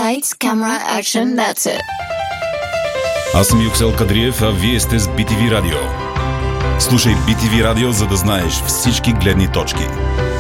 Lights, camera, action, that's it. Аз съм Юксел Кадриев, а вие сте с BTV Радио. Слушай BTV Радио, за да знаеш всички гледни точки.